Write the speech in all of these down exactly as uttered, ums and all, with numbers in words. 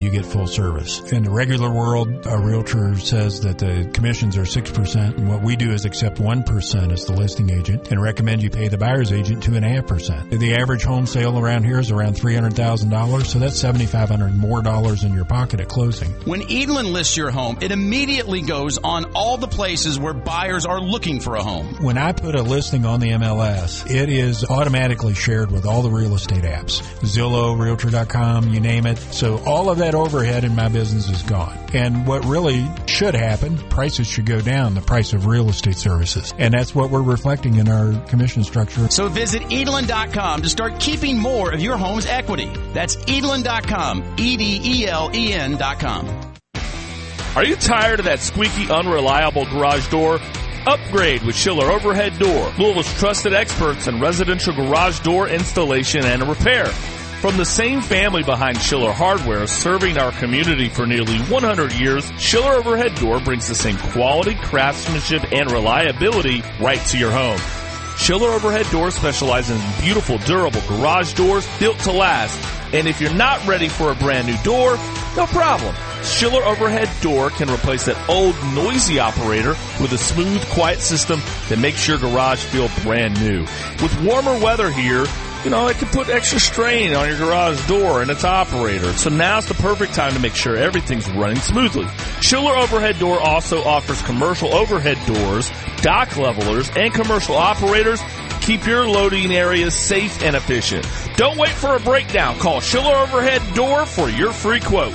you get full service. In the regular world, a realtor says that the commissions are six percent, and what we do is accept one percent as the listing agent and recommend you pay the buyer's agent two point five percent. The average home sale around here is around three hundred thousand dollars, so that's seven thousand five hundred dollars more dollars in your pocket at closing. When Edelin lists your home, it immediately goes on all the places where buyers are looking for a home. When I put a listing on the M L S, it is automatically shared with all the real estate apps. Zillow, Realtor dot com, you name it. So all of that overhead in my business is gone. And what really should happen, prices should go down, the price of real estate services. And that's what we're reflecting in our commission structure. So visit Edelin dot com to start keeping more of your home's equity. That's Edelin dot com, E D E L E N dot com. Are you tired of that squeaky, unreliable garage door? Upgrade with Schiller Overhead Door, Louisville's trusted experts in residential garage door installation and repair. From the same family behind Schiller Hardware, serving our community for nearly one hundred years, Schiller Overhead Door brings the same quality, craftsmanship, and reliability right to your home. Schiller Overhead Door specializes in beautiful, durable garage doors built to last. And if you're not ready for a brand new door, no problem. Schiller Overhead Door can replace that old, noisy operator with a smooth, quiet system that makes your garage feel brand new. With warmer weather here, you know, it can put extra strain on your garage door and its operator. So now's the perfect time to make sure everything's running smoothly. Schiller Overhead Door also offers commercial overhead doors, dock levelers, and commercial operators. Keep your loading areas safe and efficient. Don't wait for a breakdown. Call Schiller Overhead Door for your free quote.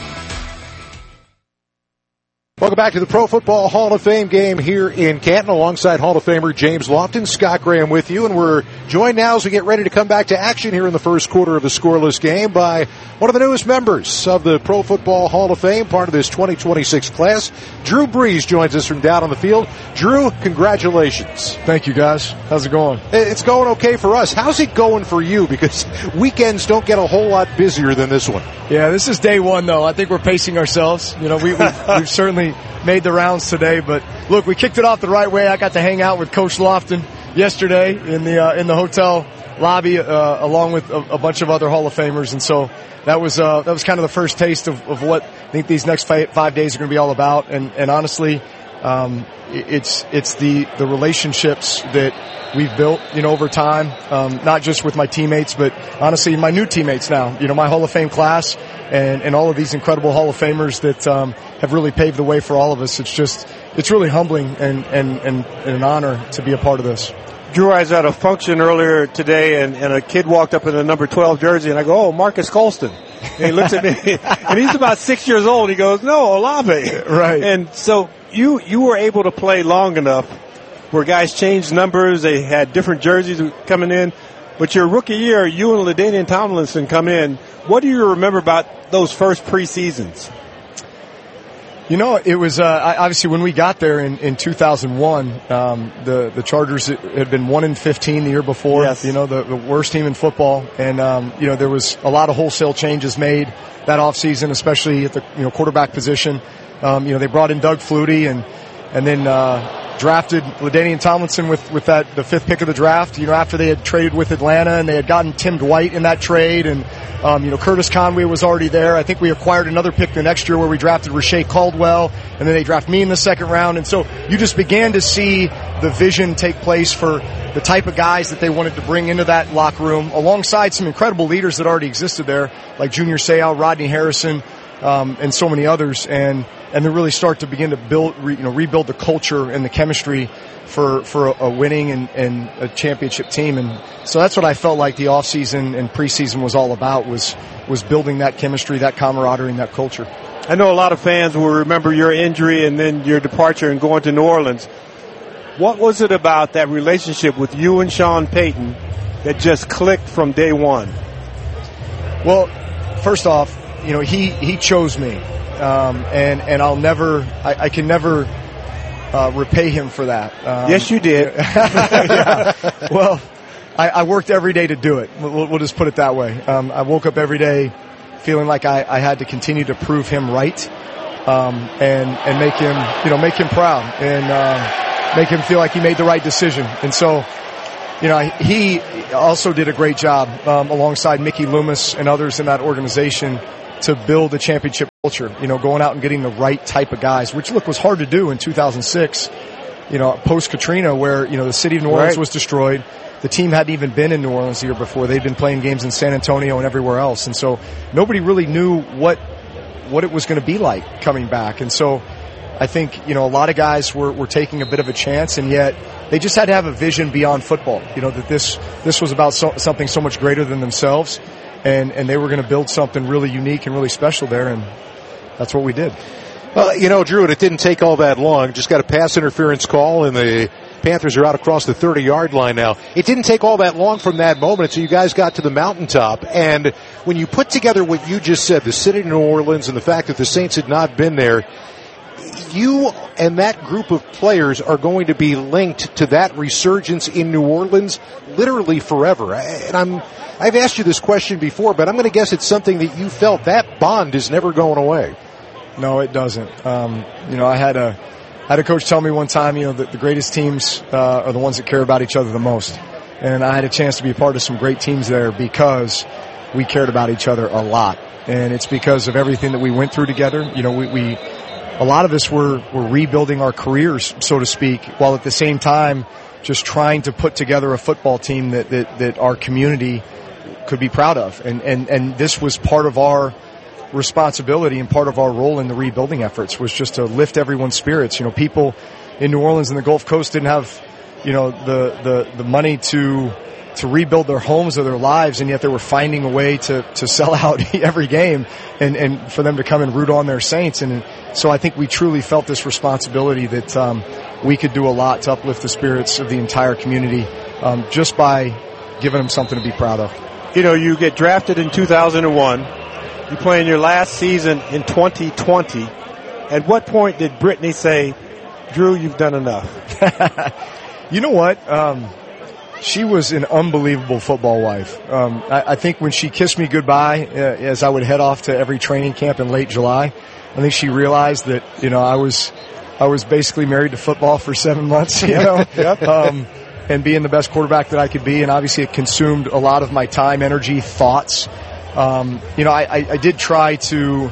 Welcome back to the Pro Football Hall of Fame game here in Canton, alongside Hall of Famer James Lofton. Scott Graham with you, and we're joined now as we get ready to come back to action here in the first quarter of a scoreless game by one of the newest members of the Pro Football Hall of Fame, part of this twenty twenty-six class. Drew Brees joins us from down on the field. Drew, congratulations. Thank you, guys. How's it going? It's going okay for us. How's it going for you? Because weekends don't get a whole lot busier than this one. Yeah, this is day one, though. I think we're pacing ourselves. You know, we, we've, we've certainly made the rounds today, but look, we kicked it off the right way. I got to hang out with Coach Lofton yesterday in the uh, in the hotel lobby, uh, along with a, a bunch of other Hall of Famers, and so that was uh, that was kind of the first taste of, of what I think these next five, five days are going to be all about. And, and honestly, um, it's it's the the relationships that we've built, you know, over time, um, not just with my teammates, but honestly my new teammates now. You know, my Hall of Fame class and and all of these incredible Hall of Famers that um, have really paved the way for all of us. It's just it's really humbling and and and, and an honor to be a part of this. Drew, I was at a function earlier today, and, and a kid walked up in a number twelve jersey, and I go, oh, Marcus Colston. And he looks at me, and he's about six years old. He goes, no, Olave. Right. And so you you were able to play long enough where guys changed numbers. They had different jerseys coming in. But your rookie year, you and LaDainian Tomlinson come in. What do you remember about those first preseasons? You know, it was uh, obviously when we got there in, in two thousand one, um, the the Chargers had been one and fifteen the year before. Yes. You know, the, the worst team in football, and um, you know there was a lot of wholesale changes made that offseason, especially at the you know quarterback position. Um, you know, they brought in Doug Flutie and and then uh, drafted LaDainian Tomlinson with with that the fifth pick of the draft. You know, after they had traded with Atlanta and they had gotten Tim Dwight in that trade, and Um, you know, Curtis Conway was already there. I think we acquired another pick the next year where we drafted Rashae Caldwell, and then they draft me in the second round. And so you just began to see the vision take place for the type of guys that they wanted to bring into that locker room, alongside some incredible leaders that already existed there, like Junior Seau, Rodney Harrison, um, and so many others. And and then really start to begin to build, re, you know, rebuild the culture and the chemistry for for a, a winning and, and a championship team. And so that's what I felt like the offseason and preseason was all about, was was building that chemistry, that camaraderie, and that culture. I know a lot of fans will remember your injury and then your departure and going to New Orleans. What was it about that relationship with you and Sean Payton that just clicked from day one? Well, first off, you know, he, he chose me. Um, and, and I'll never, I, I can never uh, repay him for that. Um, yes, you did. Yeah. Well, I, I worked every day to do it. We'll, we'll just put it that way. Um, I woke up every day feeling like I, I had to continue to prove him right, um, and and make him, you know, make him proud, and uh, make him feel like he made the right decision. And so, you know, he also did a great job um, alongside Mickey Loomis and others in that organization to build a championship culture, you know, going out and getting the right type of guys, which, look, was hard to do in two thousand six, you know, post-Katrina, where, you know, the city of New Orleans right. was destroyed. The team hadn't even been in New Orleans the year before. They'd been playing games in San Antonio and everywhere else. And so nobody really knew what what it was going to be like coming back. And so I think, you know, a lot of guys were, were taking a bit of a chance, and yet they just had to have a vision beyond football, you know, that this this was about so, something so much greater than themselves, and, and they were going to build something really unique and really special there, and that's what we did. Well, you know, Drew, and it didn't take all that long. Just got a pass interference call, and the Panthers are out across the thirty-yard line now. It didn't take all that long from that moment until you guys got to the mountaintop. And when you put together what you just said, the city of New Orleans and the fact that the Saints had not been there, you and that group of players are going to be linked to that resurgence in New Orleans literally forever. And I'm, I've asked you this question before, but I'm going to guess it's something that you felt that bond is never going away. No, it doesn't. Um, you know, I had a, I had a coach tell me one time, you know, that the greatest teams uh, are the ones that care about each other the most. And I had a chance to be a part of some great teams there because we cared about each other a lot. And it's because of everything that we went through together. You know, we, we a lot of us were, were rebuilding our careers, so to speak, while at the same time just trying to put together a football team that, that, that our community could be proud of. And, and, and this was part of our responsibility and part of our role in the rebuilding efforts, was just to lift everyone's spirits. You know, people in New Orleans and the Gulf Coast didn't have, you know, the, the, the money to, to rebuild their homes or their lives, and yet they were finding a way to, to sell out every game and, and for them to come and root on their Saints. And so I think we truly felt this responsibility that, um, we could do a lot to uplift the spirits of the entire community, um, just by giving them something to be proud of. You know, you get drafted in two thousand one. You play in your last season in twenty twenty. At what point did Brittany say, Drew, you've done enough? You know what? Um, she was an unbelievable football wife. Um, I, I think when she kissed me goodbye, uh, as I would head off to every training camp in late July, I think she realized that, you know, I was, I was basically married to football for seven months, you know, yep. um, and being the best quarterback that I could be. And obviously it consumed a lot of my time, energy, thoughts. Um, you know, I, I, I did try to,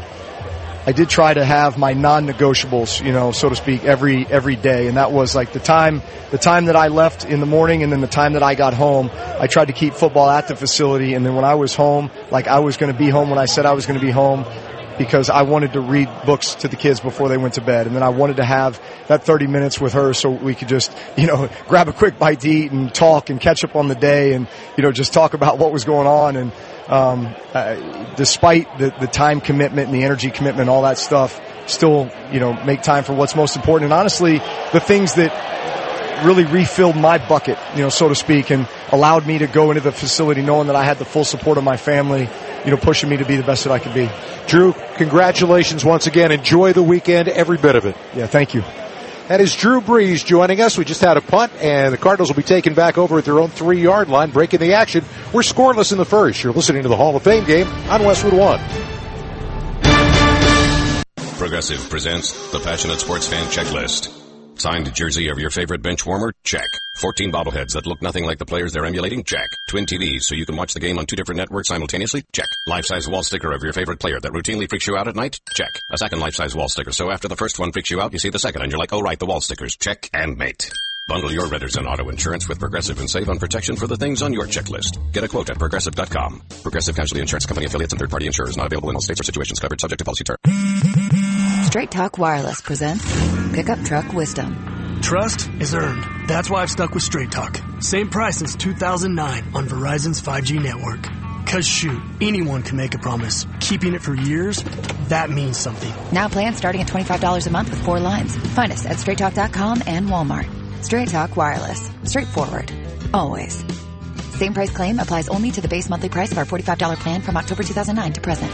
I did try to have my non-negotiables, you know, so to speak, every, every day. And that was like the time, the time that I left in the morning and then the time that I got home. I tried to keep football at the facility. And then when I was home, like I was going to be home when I said I was going to be home, because I wanted to read books to the kids before they went to bed. And then I wanted to have that thirty minutes with her so we could just, you know, grab a quick bite to eat and talk and catch up on the day and, you know, just talk about what was going on. And, um, uh, despite the, the time commitment and the energy commitment and all that stuff, still, you know, make time for what's most important. And honestly, the things that really refilled my bucket, you know, so to speak, and allowed me to go into the facility knowing that I had the full support of my family, you know, pushing me to be the best that I could be. Drew, congratulations once again. Enjoy the weekend, every bit of it. Yeah, thank you. That is Drew Brees joining us. We just had a punt, and the Cardinals will be taken back over at their own three-yard line, breaking the action. We're scoreless in the first. You're listening to the Hall of Fame game on Westwood One. Progressive presents the Passionate Sports Fan Checklist. Signed jersey of your favorite bench warmer? Check. fourteen bobbleheads that look nothing like the players they're emulating? Check. Twin T Vs so you can watch the game on two different networks simultaneously? Check. Life-size wall sticker of your favorite player that routinely freaks you out at night? Check. A second life-size wall sticker so after the first one freaks you out, you see the second and you're like, oh right, the wall stickers. Check and mate. Bundle your renters and auto insurance with Progressive and save on protection for the things on your checklist. Get a quote at Progressive dot com. Progressive Casualty Insurance Company affiliates and third-party insurers not available in all states or situations covered subject to policy terms. Straight Talk Wireless presents Pickup Truck Wisdom. Trust is earned. That's why I've stuck with Straight Talk. Same price since two thousand nine on Verizon's five G network. Cause shoot, anyone can make a promise. Keeping it for years, that means something. Now plans starting at twenty-five dollars a month with four lines. Find us at straight talk dot com and Walmart. Straight Talk Wireless. Straightforward. Always. Same price claim applies only to the base monthly price of our forty-five dollars plan from October two thousand nine to present.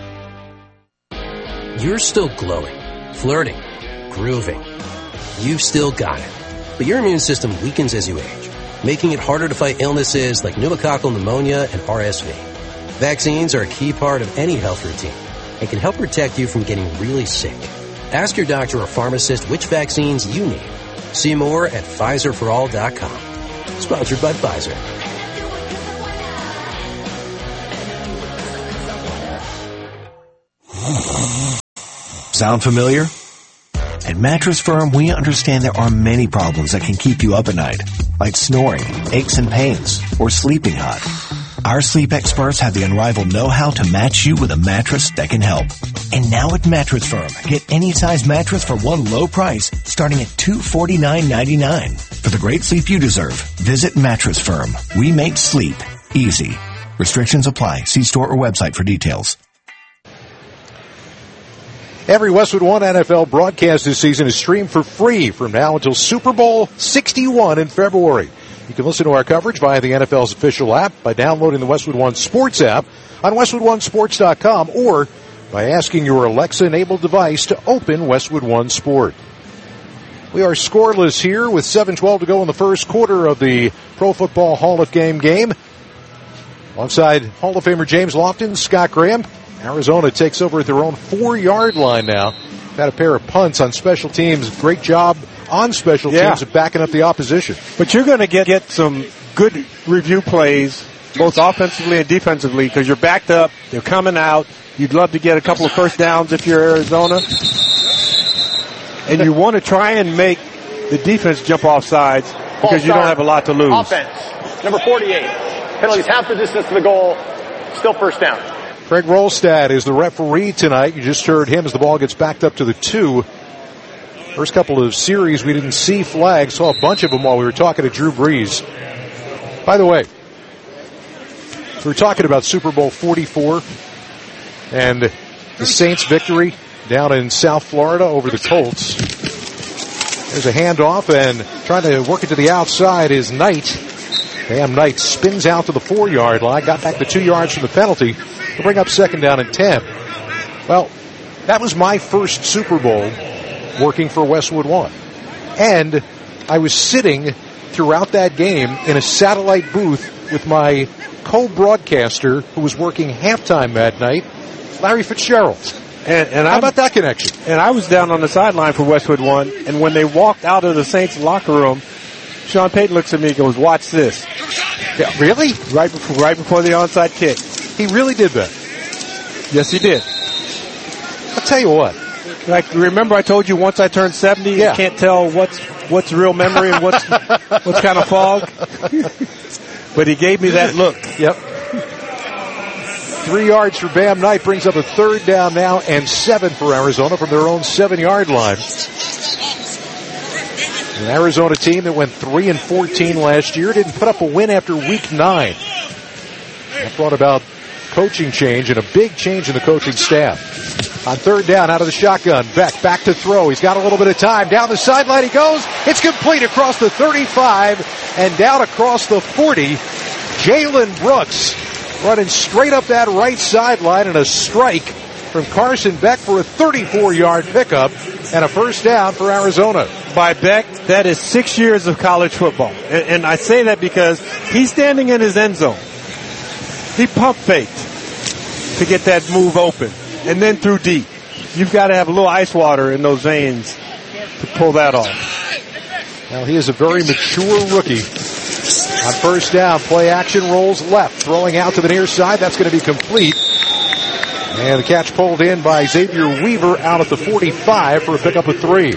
You're still glowing, flirting, grooving. You've still got it. But your immune system weakens as you age, making it harder to fight illnesses like pneumococcal pneumonia and R S V. Vaccines are a key part of any health routine and can help protect you from getting really sick. Ask your doctor or pharmacist which vaccines you need. See more at Pfizer for all dot com. Sponsored by Pfizer. Sound familiar? At Mattress Firm, we understand there are many problems that can keep you up at night, like snoring, aches and pains, or sleeping hot. Our sleep experts have the unrivaled know-how to match you with a mattress that can help. And now at Mattress Firm, get any size mattress for one low price, starting at two hundred forty-nine ninety-nine. For the great sleep you deserve, visit Mattress Firm. We make sleep easy. Restrictions apply. See store or website for details. Every Westwood One N F L broadcast this season is streamed for free from now until Super Bowl sixty-one in February. You can listen to our coverage via the N F L's official app by downloading the Westwood One Sports app on Westwood One Sports dot com or by asking your Alexa-enabled device to open Westwood One Sport. We are scoreless here with seven twelve to go in the first quarter of the Pro Football Hall of Fame game. Alongside Hall of Famer James Lofton, Scott Graham. Arizona takes over at their own four-yard line now. Had a pair of punts on special teams. Great job on special yeah. teams of backing up the opposition. But you're going to get, get some good review plays, both offensively and defensively, because you're backed up. They're coming out. You'd love to get a couple of first downs if you're Arizona. And you want to try and make the defense jump off sides because you don't have a lot to lose. Offense, number forty-eight. Penalties half the distance to the goal. Still first down. Craig Rolstad is the referee tonight. You just heard him as the ball gets backed up to the two. First couple of series, we didn't see flags. Saw a bunch of them while we were talking to Drew Brees. By the way, we were talking about Super Bowl forty-four and the Saints' victory down in South Florida over the Colts. There's a handoff, and trying to work it to the outside is Knight. Bam Knight spins out to the four-yard line, got back the two yards from the penalty to bring up second down and ten. Well, that was my first Super Bowl working for Westwood One. And I was sitting throughout that game in a satellite booth with my co-broadcaster who was working halftime that night, Larry Fitzgerald. And, and How about that connection? And I was down on the sideline for Westwood One, and when they walked out of the Saints locker room, Sean Payton looks at me and goes, "Watch this." Yeah, really? Right before, right before the onside kick. He really did that. Yes, he did. I'll tell you what. Like, remember I told you once I turned seventy, yeah. you can't tell what's what's real memory and what's what's kind of fog. But he gave me that look. Yep. Three yards for Bam Knight brings up a third down now and seven for Arizona from their own seven-yard line. An Arizona team that went three and fourteen last year didn't put up a win after week nine. That brought about coaching change and a big change in the coaching staff. On third down, out of the shotgun, Beck back to throw. He's got a little bit of time. Down the sideline he goes. It's complete across the thirty-five and down across the forty. Jalen Brooks running straight up that right sideline, and a strike from Carson Beck for a thirty-four-yard pickup and a first down for Arizona. By Beck, that is six years of college football. And, and I say that because he's standing in his end zone. He pump faked to get that move open and then threw deep. You've got to have a little ice water in those veins to pull that off. Now he is a very mature rookie. On first down, play action rolls left, throwing out to the near side. That's going to be complete. And the catch pulled in by Xavier Weaver out at the forty-five for a pickup of three.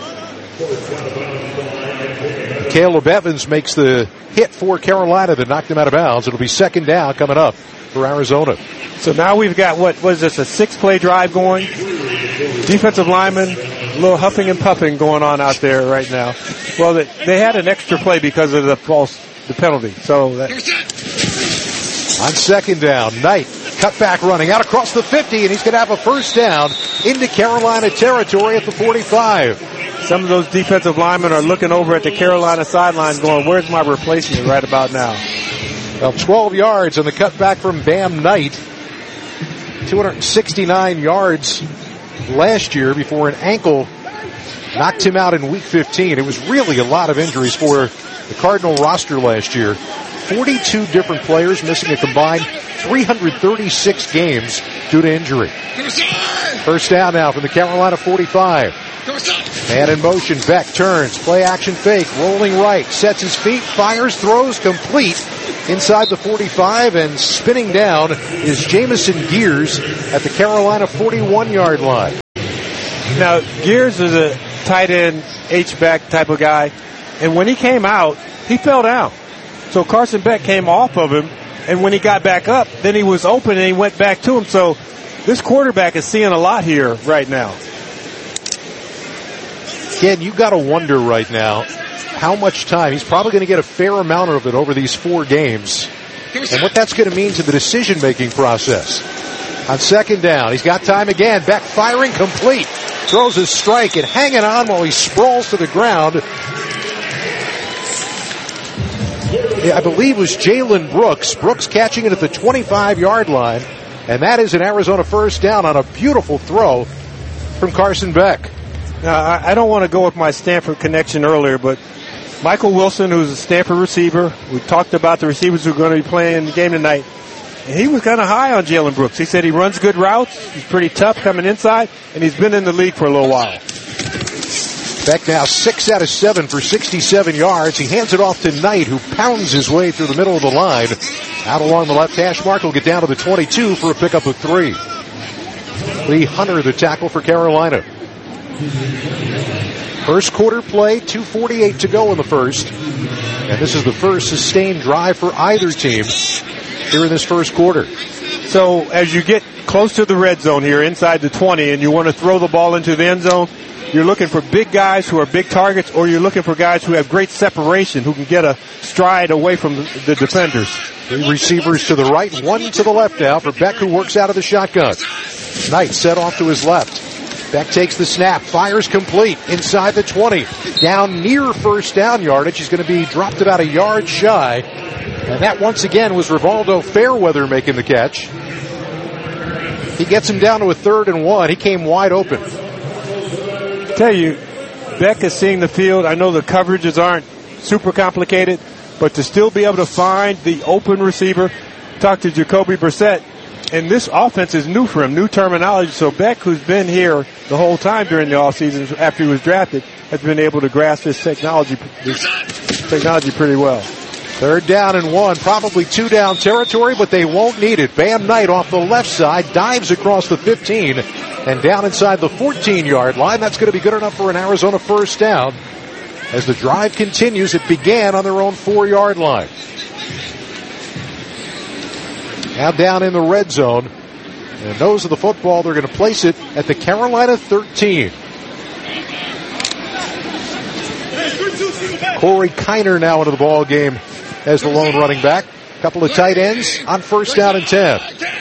Caleb Evans makes the hit for Carolina that knocked him out of bounds. It'll be second down coming up for Arizona. So now we've got, what, what is this, a six-play drive going? Defensive lineman, a little huffing and puffing going on out there right now. Well, they, they had an extra play because of the false, the penalty. So that. On second down, Knight cut back running out across the fifty, and he's going to have a first down into Carolina territory at the forty-five. Some of those defensive linemen are looking over at the Carolina sideline going, where's my replacement right about now? Well, twelve yards on the cutback from Bam Knight. two hundred sixty-nine yards last year before an ankle knocked him out in week fifteen. It was really a lot of injuries for the Cardinal roster last year. forty-two different players missing a combined three hundred thirty-six games due to injury. First down now from the Carolina forty-five. Man in motion, Beck turns, play action fake, rolling right, sets his feet, fires, throws, complete inside the forty-five, and spinning down is Jamison Gears at the Carolina forty-one-yard line. Now, Gears is a tight end, H-back type of guy. And when he came out, he fell down. So Carson Beck came off of him. And when he got back up, then he was open and he went back to him. So this quarterback is seeing a lot here right now. Ken, you got to wonder right now how much time. He's probably going to get a fair amount of it over these four games. And what that's going to mean to the decision-making process. On second down, he's got time again. Beck firing complete. Throws his strike and hanging on while he sprawls to the ground. I believe it was Jalen Brooks. Brooks catching it at the twenty-five-yard line. And that is an Arizona first down on a beautiful throw from Carson Beck. Now, I don't want to go with my Stanford connection earlier, but Michael Wilson, who's a Stanford receiver, we talked about the receivers who are going to be playing in the game tonight, and he was kind of high on Jalen Brooks. He said he runs good routes, he's pretty tough coming inside, and he's been in the league for a little while. Beck now six out of seven for sixty-seven yards. He hands it off to Knight, who pounds his way through the middle of the line. Out along the left hash mark, he'll get down to the twenty-two for a pickup of three. Lee Hunter, the tackle for Carolina. First quarter play, two forty-eight to go in the first. And this is the first sustained drive for either team here in this first quarter. So as you get close to the red zone here inside the twenty and you want to throw the ball into the end zone, you're looking for big guys who are big targets, or you're looking for guys who have great separation, who can get a stride away from the, the defenders. Three receivers to the right, one to the left now for Beck, who works out of the shotgun. Knight set off to his left. Beck takes the snap, fires complete inside the twenty. Down near first down yardage. He's going to be dropped about a yard shy. And that once again was Rivaldo Fairweather making the catch. He gets him down to a third and one. He came wide open. I tell you, Beck is seeing the field. I know the coverages aren't super complicated, but to still be able to find the open receiver, talk to Jacoby Brissett, and this offense is new for him, new terminology. So Beck, who's been here the whole time during the offseason after he was drafted, has been able to grasp his technology, his technology pretty well. Third down and one, probably two down territory, but they won't need it. Bam Knight off the left side, dives across the fifteen and down inside the fourteen-yard line. That's going to be good enough for an Arizona first down. As the drive continues, it began on their own four-yard line. Now down in the red zone. And those of the football, they're going to place it at the Carolina thirteen. Corey Kiner now into the ball game as the lone running back. Couple of tight ends on first down and ten.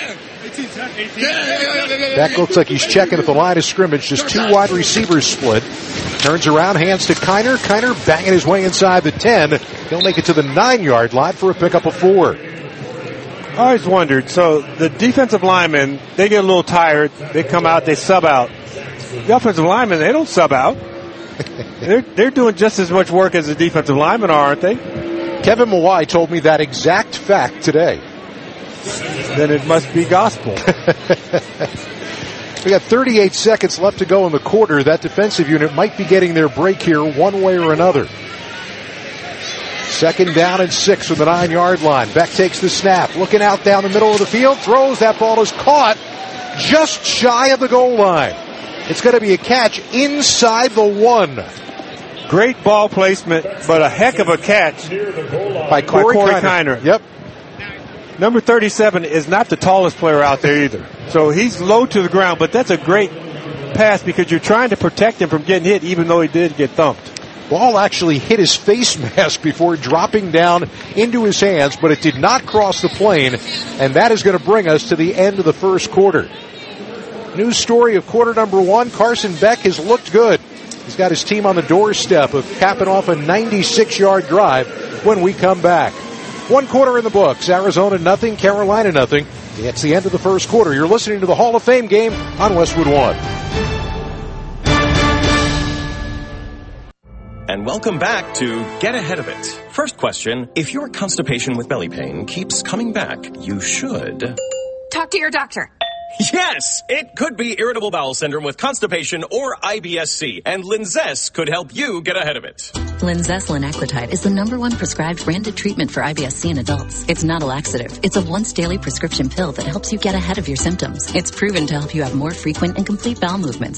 That looks like he's checking at the line of scrimmage. Just two wide receivers split. Turns around, hands to Kiner. Kiner banging his way inside the ten. He'll make it to the nine-yard line for a pickup of four. I always wondered, so the defensive linemen, they get a little tired. They come out, they sub out. The offensive linemen, they don't sub out. they're, they're doing just as much work as the defensive linemen are, aren't they? Kevin Mawai told me that exact fact today. Then it must be gospel. We got thirty-eight seconds left to go in the quarter. That defensive unit might be getting their break here one way or another. Second down and six from the nine-yard line. Beck takes the snap, looking out down the middle of the field, throws. That ball is caught just shy of the goal line. It's going to be a catch inside the one. Great ball placement, but a heck of a catch by Corey, by Corey Kiner. Kiner. Yep. Number thirty-seven is not the tallest player out there either. So he's low to the ground, but that's a great pass because you're trying to protect him from getting hit, even though he did get thumped. Ball actually hit his face mask before dropping down into his hands, but it did not cross the plane, and that is going to bring us to the end of the first quarter. News story of quarter number one, Carson Beck has looked good. He's got his team on the doorstep of capping off a ninety-six-yard drive when we come back. One quarter in the books, Arizona nothing, Carolina nothing. It's the end of the first quarter. You're listening to the Hall of Fame game on Westwood One. And welcome back to Get Ahead of It. First question, if your constipation with belly pain keeps coming back, you should... talk to your doctor. Yes, it could be irritable bowel syndrome with constipation or I B S C, and Linzess could help you get ahead of it. Linzess linaclotide is the number one prescribed branded treatment for I B S C in adults. It's not a laxative. It's a once daily prescription pill that helps you get ahead of your symptoms. It's proven to help you have more frequent and complete bowel movements